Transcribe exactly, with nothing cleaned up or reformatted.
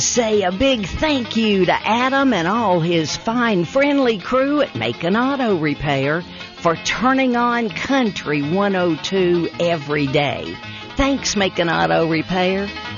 Say a big thank you to Adam and all his fine, friendly crew at Macon Auto Repair for turning on Country one oh two every day. Thanks, Macon Auto Repair.